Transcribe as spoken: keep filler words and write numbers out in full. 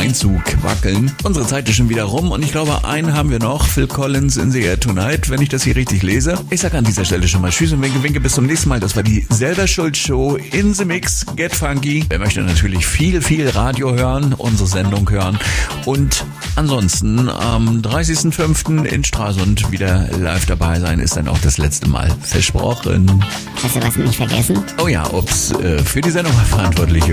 einzuquackeln. Unsere Zeit ist schon wieder rum und ich glaube, einen haben wir noch. Phil Collins in the Air Tonight, wenn ich das hier richtig lese. Ich sage an dieser Stelle schon mal Tschüss und winke, winke. Bis zum nächsten Mal. Das war die Selber-Schuld-Show in the Mix. Get funky. Wer möchte natürlich viel, viel Radio hören, unsere Sendung hören. Und ansonsten am dreißigsten fünften in Stralsund wieder live dabei sein. Ist dann auch das letzte Mal. Versprochen. Hast du was nicht vergessen? Oh ja, ups. Für die Sendung war verantwortlich